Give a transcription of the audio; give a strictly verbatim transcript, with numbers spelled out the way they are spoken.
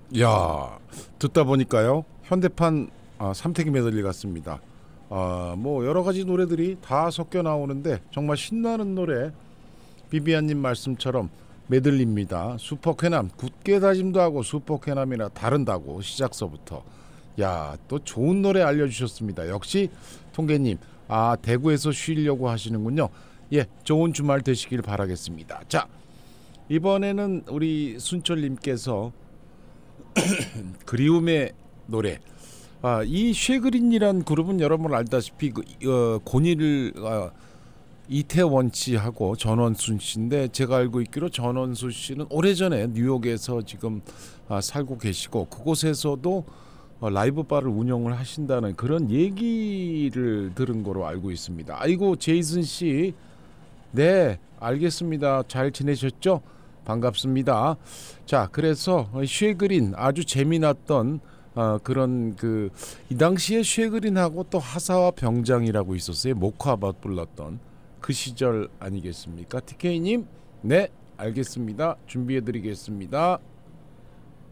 야, 듣다 보니까요. 현대판 아, 삼태기 메들리 같습니다. 아, 뭐 여러 가지 노래들이 다 섞여 나오는데 정말 신나는 노래. 비비안님 말씀처럼 메들리입니다. 슈퍼캐남 굳게 다짐도 하고 슈퍼캐남이나 다른다고 시작서부터. 야, 또 좋은 노래 알려주셨습니다. 역시 통계님, 아 대구에서 쉬려고 하시는군요. 예, 좋은 주말 되시길 바라겠습니다. 자, 이번에는 우리 순철님께서 그리움의 노래. 아, 이 쉐그린이란 그룹은 여러분 알다시피 그, 어, 고니를 어, 이태원 씨하고 전원순 씨인데, 제가 알고 있기로 전원순 씨는 오래전에 뉴욕에서 지금 아, 살고 계시고 그곳에서도 어, 라이브 바를 운영을 하신다는 그런 얘기를 들은 거로 알고 있습니다. 아이고 제이슨 씨, 네 알겠습니다. 잘 지내셨죠? 반갑습니다. 자, 그래서 쉐그린 아주 재미났던 어, 그런 그 이 당시에 쉐그린하고 또 하사와 병장이라고 있었어요. 목화밭 불렀던 그 시절 아니겠습니까? 티케이님, 네 알겠습니다. 준비해드리겠습니다.